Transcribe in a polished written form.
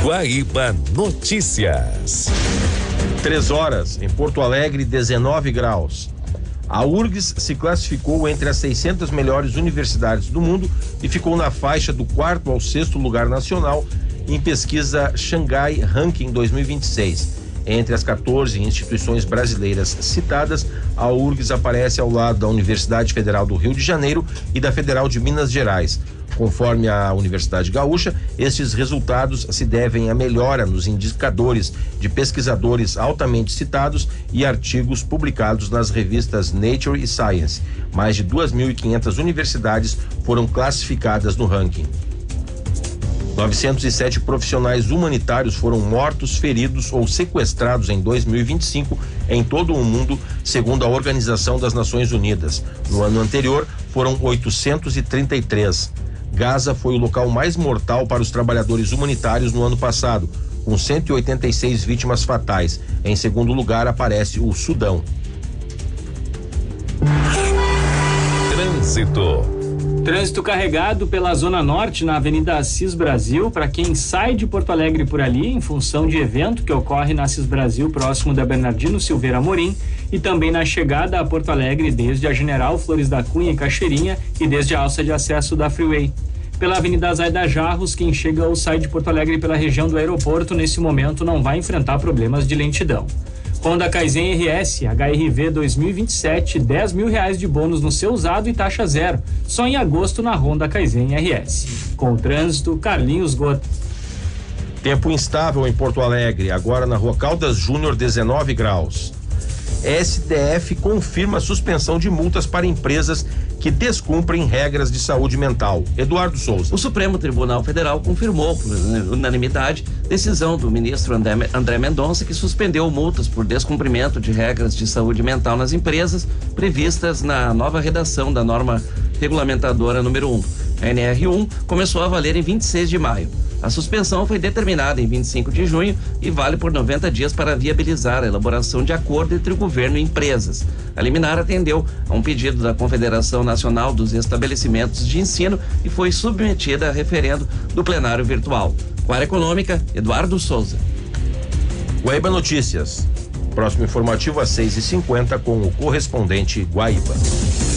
Guaíba Notícias. 3 horas, em Porto Alegre, 19 graus. A URGS se classificou entre as 600 melhores universidades do mundo e ficou na faixa do 4º ao 6º lugar nacional em pesquisa Xangai Ranking 2026. Entre as 14 instituições brasileiras citadas, a URGS aparece ao lado da Universidade Federal do Rio de Janeiro e da Federal de Minas Gerais. Conforme a Universidade Gaúcha, estes resultados se devem à melhora nos indicadores de pesquisadores altamente citados e artigos publicados nas revistas Nature e Science. Mais de 2.500 universidades foram classificadas no ranking. 907 profissionais humanitários foram mortos, feridos ou sequestrados em 2025 em todo o mundo, segundo a Organização das Nações Unidas. No ano anterior, foram 833. Gaza foi o local mais mortal para os trabalhadores humanitários no ano passado, com 186 vítimas fatais. Em segundo lugar aparece o Sudão. Trânsito carregado pela Zona Norte na Avenida Assis Brasil, para quem sai de Porto Alegre por ali, em função de evento que ocorre na Assis Brasil, próximo da Bernardino Silveira Amorim, e também na chegada a Porto Alegre desde a General Flores da Cunha e Cachoeirinha e desde a alça de acesso da Freeway. Pela Avenida Zaida Jarros, quem chega ou sai de Porto Alegre pela região do aeroporto, nesse momento não vai enfrentar problemas de lentidão. Honda Kaizen RS, HRV 2027, R$10 mil de bônus no seu usado e taxa zero. Só em agosto na Honda Kaizen RS. Com o trânsito, Carlinhos Gota. Tempo instável em Porto Alegre, agora na Rua Caldas Júnior, 19 graus. STF confirma suspensão de multas para empresas que descumprem regras de saúde mental. Eduardo Souza. O Supremo Tribunal Federal confirmou, por unanimidade, decisão do ministro André Mendonça, que suspendeu multas por descumprimento de regras de saúde mental nas empresas previstas na nova redação da norma regulamentadora número 1. A NR1 começou a valer em 26 de maio. A suspensão foi determinada em 25 de junho e vale por 90 dias para viabilizar a elaboração de acordo entre o governo e empresas. A liminar atendeu a um pedido da Confederação Nacional dos Estabelecimentos de Ensino e foi submetida a referendo do plenário virtual. Com a área econômica, Eduardo Souza. Guaíba Notícias. Próximo informativo às 6h50 com o correspondente Guaíba.